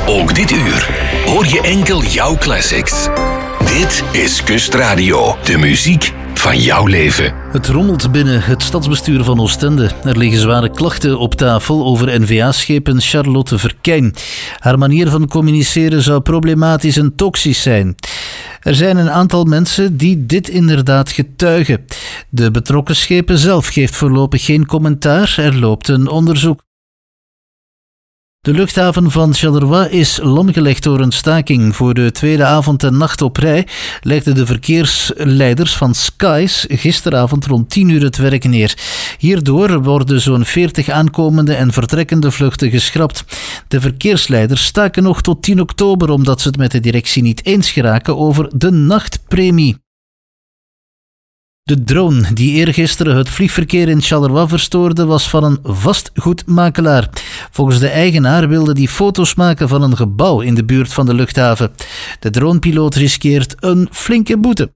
Ook dit uur hoor je enkel jouw classics. Dit is Kustradio, de muziek van jouw leven. Het rommelt binnen het stadsbestuur van Oostende. Er liggen zware klachten op tafel over N-VA-schepen Charlotte Verkijn. Haar manier van communiceren zou problematisch en toxisch zijn. Er zijn een aantal mensen die dit inderdaad getuigen. De betrokken schepen zelf geeft voorlopig geen commentaar. Er loopt een onderzoek. De luchthaven van Charleroi is lamgelegd door een staking. Voor de tweede avond en nacht op rij legden de verkeersleiders van Skies gisteravond rond 10 uur het werk neer. Hierdoor worden zo'n 40 aankomende en vertrekkende vluchten geschrapt. De verkeersleiders staken nog tot 10 oktober omdat ze het met de directie niet eens geraken over de nachtpremie. De drone die eergisteren het vliegverkeer in Charleroi verstoorde was van een vastgoedmakelaar. Volgens de eigenaar wilde die foto's maken van een gebouw in de buurt van de luchthaven. De dronepiloot riskeert een flinke boete.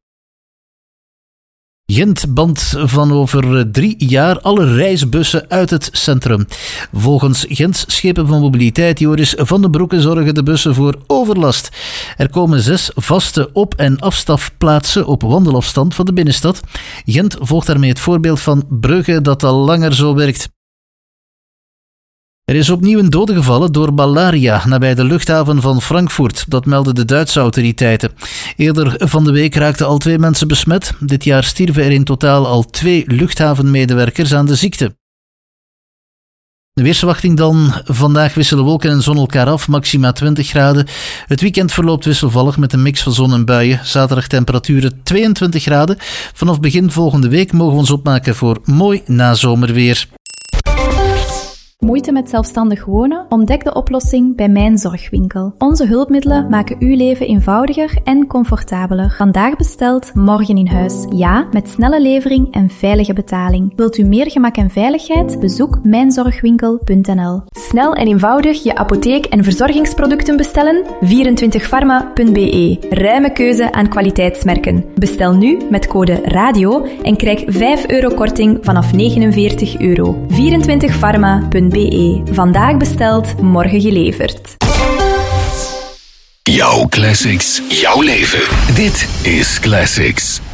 Gent bant van over 3 jaar alle reisbussen uit het centrum. Volgens Gents Schepen van Mobiliteit Joris van den Broeke zorgen de bussen voor overlast. Er komen 6 vaste op- en afstafplaatsen op wandelafstand van de binnenstad. Gent volgt daarmee het voorbeeld van Brugge dat al langer zo werkt. Er is opnieuw een dode gevallen door malaria nabij de luchthaven van Frankfurt. Dat melden de Duitse autoriteiten. Eerder van de week raakten al 2 mensen besmet. Dit jaar stierven er in totaal al 2 luchthavenmedewerkers aan de ziekte. De weersverwachting dan. Vandaag wisselen wolken en zon elkaar af, maxima 20 graden. Het weekend verloopt wisselvallig met een mix van zon en buien. Zaterdag temperaturen 22 graden. Vanaf begin volgende week mogen we ons opmaken voor mooi nazomerweer. Moeite met zelfstandig wonen? Ontdek de oplossing bij Mijn Zorgwinkel. Onze hulpmiddelen maken uw leven eenvoudiger en comfortabeler. Vandaag besteld, morgen in huis. Ja, met snelle levering en veilige betaling. Wilt u meer gemak en veiligheid? Bezoek mijnzorgwinkel.nl. Snel en eenvoudig je apotheek- en verzorgingsproducten bestellen? 24pharma.be. Ruime keuze aan kwaliteitsmerken. Bestel nu met code RADIO en krijg €5 korting vanaf €49. 24pharma.be. Vandaag besteld, morgen geleverd. Jouw classics, jouw leven. Dit is Classics.